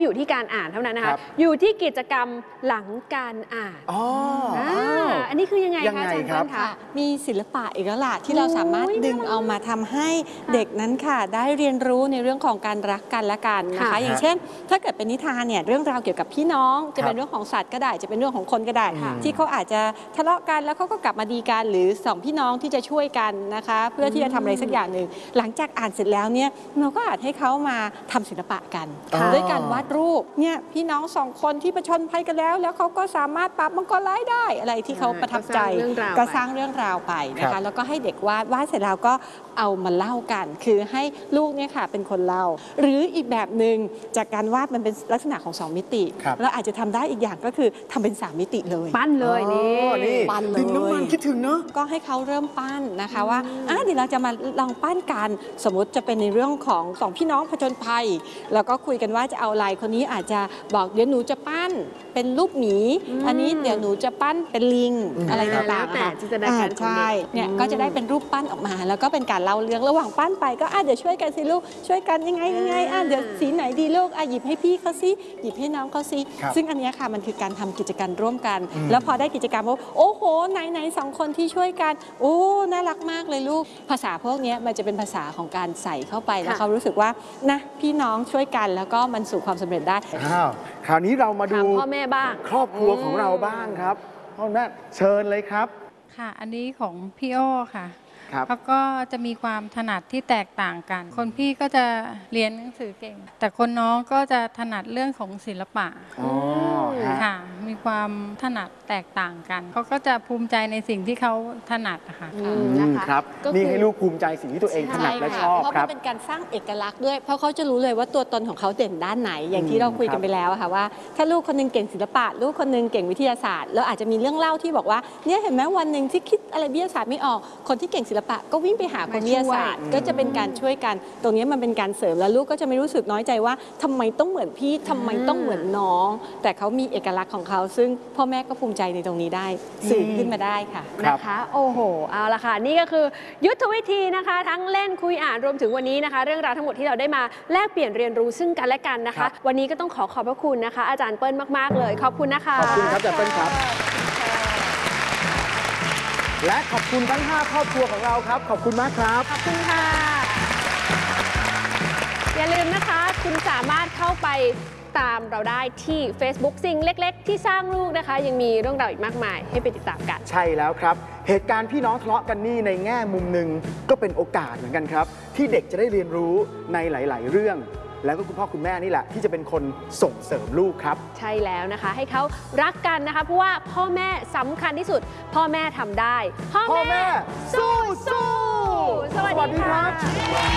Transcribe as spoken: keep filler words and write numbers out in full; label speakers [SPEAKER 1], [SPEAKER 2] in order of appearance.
[SPEAKER 1] อยู่ที่การอ่านเท่านั้นนะคะอยู่ที่กิจกรรมหลังการอ่านอ๋ออันนี้คือยังไงคะอาจารย์เปิ้ลคะ
[SPEAKER 2] มีศิลปะอีกแล้วล่ะที่เราสามารถดึงเอามาทำให้เด็กนั้นค่ะได้เรียนรู้ในเรื่องของการรักกันและกันนะคะอย่างเช่นถ้าเกิดเป็นนิทานเนี่ยเรื่องราวเกี่ยวกับพี่น้องจะเป็นเรื่องของสัตว์ก็ได้จะเป็นเรื่องของคนก็ได้ที่เขาอาจจะทะเลาะกันแล้วเขาก็กลับมาดีกันหรือสองพี่น้องที่จะช่วยกันนะคะเพื่อที่จะทำอะไรสักอย่างหนึ่งหลังจากอ่านเสร็จแล้วเนี่ยเราก็อาจให้เขามาทำศิลปะกันด้วยการวาดรูปเนี่ยพี่น้องสองคนที่ประชนภัยกันแล้วแล้วเขาก็สามารถปราบมังกรร้ายได้อะไรที่เขาประทับใจก็สร้างเรื่องราวไปนะคะแล้วก็ให้เด็กวาดวาดเสร็จแล้วก็เอามาเล่ากันคือให้ลูกเนี่ยค่ะเป็นคนเล่าหรืออีกแบบหนึ่งจากการวาดมันเป็นลักษณะของสองมิติเราอาจจะทำได้อีกอย่างก็คือทำเป็นสามมิติเลย
[SPEAKER 1] ปั้นเลยนี่
[SPEAKER 2] ปั้นเลย
[SPEAKER 3] น้ำมันคิดถึงเนาะ
[SPEAKER 2] ก็ให้เขาเริ่มปั้นนะคะว่าอ่ะเดี๋ยวเราจะมาลองปั้นกันสมมติจะเป็นในเรื่องของสองพี่น้องผจญภัยแล้วก็คุยกันว่าจะเอาอะไรคนนี้อาจจะบอกเดี๋ยวหนูจะปั้นเป็นรูปหมีอันนี้เดี๋ยวหนูจะปั้นเป็นลิงอะไรต่างๆ
[SPEAKER 1] แต่จินตนาการ
[SPEAKER 2] ใช่เนี่ยก็จะได้เป็นรูปปั้นออกมาแล้วก็เป็นการเล่าเรื่องระหว่างปั้นไปก็อ่ะเดี๋ยวช่วยกันสิลูกช่วยกันยังไงยังไงอ่ะเดี๋ยวสีไหนดีลูกอ่ะหยิบให้พี่เขาสิหยิบให้น้องเขาสิซึ่งอันนี้ค่ะมันคือการทำกิจกรรมร่วมกันแล้วพอได้กิจกรรมว่าโอ้โหไหนไหนสองคนที่ช่วยกันโอ้น่ารักมากเลยลูกภาษาพวกนี้มันจะเป็นภาษาของการใส่เข้าไปแล้วเขารู้สึกว่านะพี่น้องช่วยกันแล้วก็มันสู่ความสำเร็จได้
[SPEAKER 3] คราวนี้เรามาดู
[SPEAKER 1] พ่อแม่บ้าง
[SPEAKER 3] ครอบครัวของเราบ้างครับพ่อแม่เชิญเลยครับ
[SPEAKER 4] ค่ะอันนี้ของพี่โอ้ค่ะเขาก็จะมีความถนัดที่แตกต่างกันคนพี่ก็จะเรียนหนังสือเก่งแต่คนน้องก็จะถนัดเรื่องของศิลปะค่ะมีความถนัดแตกต่างกันเขาก็จะภูมิใจในสิ่งที่เขาถนัดค่ะ
[SPEAKER 3] ครับนี่ให้ลูกภูมิใจสิ่งที่ตัวเองถนัดและชอบ
[SPEAKER 2] ครับเพราะมันเป็นการสร้างเอกลักษณ์ด้วยเพราะเขาจะรู้เลยว่าตัวตนของเขาเด่นด้านไหนอย่างที่เราคุยกันไปแล้วค่ะว่าถ้าลูกคนนึงเก่งศิลปะลูกคนนึงเก่งวิทยาศาสตร์แล้วอาจจะมีเรื่องเล่าที่บอกว่าเนี่ยเห็นไหมวันหนึ่งที่คิดอะไรวิทยาศาสตร์ไม่ออกคนที่เก่งศิลปะก็วิ่งไปหาคนวิทยาศาสตร์ก็จะเป็นการช่วยกันตรงนี้มันเป็นการเสริมแล้วลูกก็จะไม่รู้สึกน้อยใจว่าทำไมต้องเหมือนพี่ทำไมต้องเหมือนน้องแต่เขามีเอกลักษณ์ของเขาซึ่งพ่อแม่ก็ภูมิใจในตรงนี้ได้สื่อขึ้นมาได้ค่ะ
[SPEAKER 1] นะคะโอ้โหเอาละค่ะนี่ก็คือยุทธวิธีนะคะทั้งเล่นคุยอ่านรวมถึงวันนี้นะคะเรื่องราวทั้งหมดที่เราได้มาแลกเปลี่ยนเรียนรู้ซึ่งกันและกันนะคะวันนี้ก็ต้องขอขอบพระคุณนะคะอาจารย์เปิ้ลมากๆเลยขอบคุณนะคะ
[SPEAKER 3] ขอบคุณครับอาจารย์เปิ้ลครับและขอบคุณทั้งห้าครอบครัวของเราครับขอบคุณมากครับ
[SPEAKER 1] ขอบคุณค่ะอย่าลืมนะคะคุณสามารถเข้าไปตามเราได้ที่ Facebook สิ่งเล็กๆที่สร้างลูกนะคะยังมีเรื่องราวอีกมากมายให้ไปติดตามกัน
[SPEAKER 3] ใช่แล้วครับเหตุการณ์พี่น้องทะเลาะกันนี่ในแง่มุมหนึ่งก็เป็นโอกาสเหมือนกันครับที่เด็กจะได้เรียนรู้ในหลายๆเรื่องแล้วก็คุณพ่อคุณแม่นี่แหละที่จะเป็นคนส่งเสริมลูกครับ
[SPEAKER 1] ใช่แล้วนะคะให้เขารักกันนะคะเพราะว่าพ่อแม่สำคัญที่สุดพ่อแม่ทำได้
[SPEAKER 3] พ่อแม่สู้สู้
[SPEAKER 1] สวัสดีครับ